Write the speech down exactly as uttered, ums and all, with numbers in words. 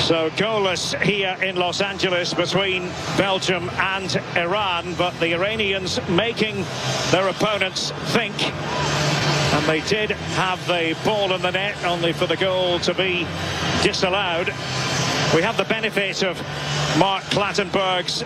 So goalless here in Los Angeles between Belgium and Iran, but the Iranians making their opponents think. And they did have the ball in the net, only for the goal to be disallowed. We have the benefit of Mark Clattenburg's